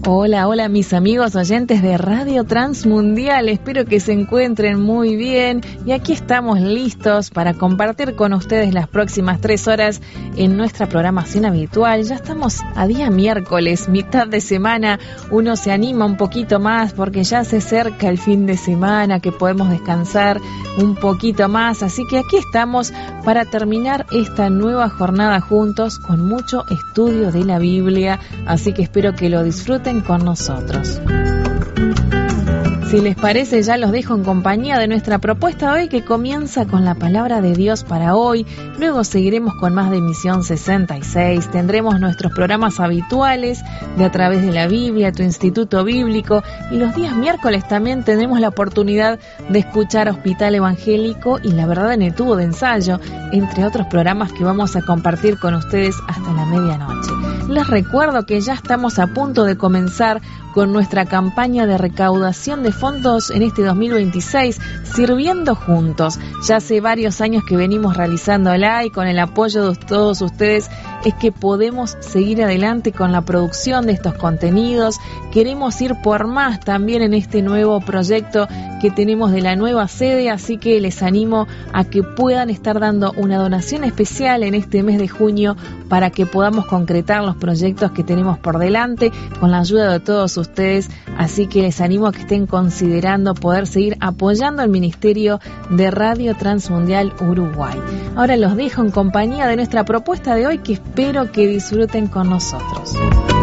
Hola, hola mis amigos oyentes de Radio Transmundial, espero que se encuentren muy bien y aquí estamos listos para compartir con ustedes las próximas 3 horas en nuestra programación habitual. Ya estamos a día miércoles, mitad de semana, uno se anima un poquito más porque ya se acerca el fin de semana, que podemos descansar un poquito más, así que aquí estamos para terminar esta nueva jornada juntos con mucho estudio de la Biblia, así que espero que lo disfruten con nosotros. Si les parece, ya los dejo en compañía de nuestra propuesta de hoy, que comienza con la palabra de Dios para hoy. Luego seguiremos con más de Misión 66. Tendremos nuestros programas habituales de A Través de la Biblia, Tu Instituto Bíblico. Y los días miércoles también tendremos la oportunidad de escuchar Hospital Evangélico y La Verdad en el Tubo de Ensayo, entre otros programas que vamos a compartir con ustedes hasta la medianoche. Les recuerdo que ya estamos a punto de comenzar con nuestra campaña de recaudación de fondos en este 2026, Sirviendo Juntos. Ya hace varios años que venimos realizándola y con el apoyo de todos ustedes es que podemos seguir adelante con la producción de estos contenidos. Queremos ir por más también en este nuevo proyecto que tenemos de la nueva sede, así que les animo a que puedan estar dando una donación especial en este mes de junio para que podamos concretar los proyectos que tenemos por delante con la ayuda de todos ustedes, así que les animo a que estén considerando poder seguir apoyando el Ministerio de Radio Transmundial Uruguay. Ahora los dejo en compañía de nuestra propuesta de hoy, que espero que disfruten con nosotros.